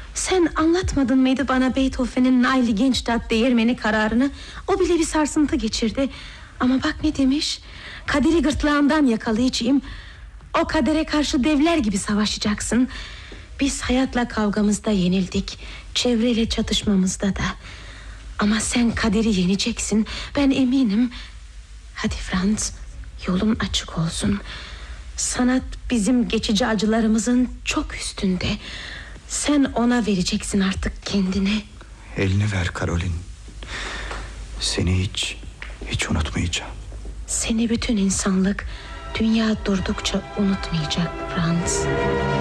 Sen anlatmadın mıydı bana Beethoven'in Naili Gençtat değirmeni kararını? O bile bir sarsıntı geçirdi. Ama bak ne demiş: kaderi gırtlağından yakalayacağım. O kadere karşı devler gibi savaşacaksın. Biz hayatla kavgamızda yenildik, çevreyle çatışmamızda da. Ama sen kaderi yeneceksin, ben eminim. Hadi Franz, yolun açık olsun. Sanat bizim geçici acılarımızın çok üstünde. Sen ona vereceksin artık kendini. Elini ver Karolin. Seni hiç unutmayacağım. Seni bütün insanlık, dünya durdukça unutmayacak Franz.